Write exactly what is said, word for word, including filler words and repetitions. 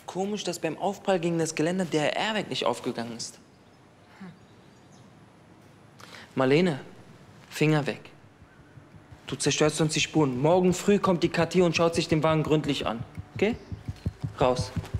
Komisch, dass beim Aufprall gegen das Geländer der Airbag nicht aufgegangen ist. Marlene, Finger weg. Du zerstörst uns die Spuren. Morgen früh kommt die K T und schaut sich den Wagen gründlich an. Okay? Raus.